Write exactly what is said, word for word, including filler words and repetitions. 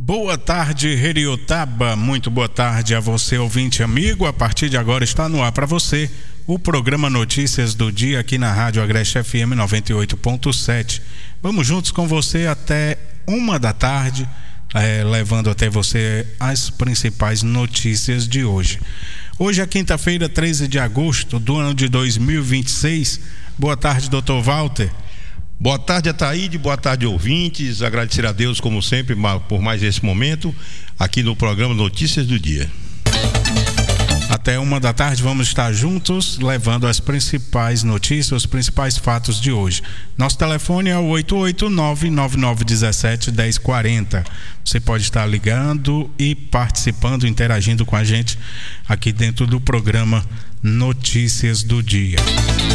Boa tarde, Heriotaba. Muito boa tarde a você, ouvinte amigo. A partir de agora está no ar para você o programa Notícias do Dia aqui na Rádio Agreste F M noventa e oito ponto sete. Vamos juntos com você até uma da tarde, é, levando até você as principais notícias de hoje. Hoje é quinta-feira, treze de agosto do ano de dois mil e vinte e seis. Boa tarde, doutor Walter. Boa tarde, Ataíde, boa tarde, ouvintes. Agradecer a Deus, como sempre, por mais esse momento aqui no programa Notícias do Dia. Até uma da tarde vamos estar juntos levando as principais notícias, os principais fatos de hoje. Nosso telefone é o oito oito nove, nove nove um sete, um zero quatro zero. Você pode estar ligando e participando, interagindo com a gente aqui dentro do programa Notícias do Dia.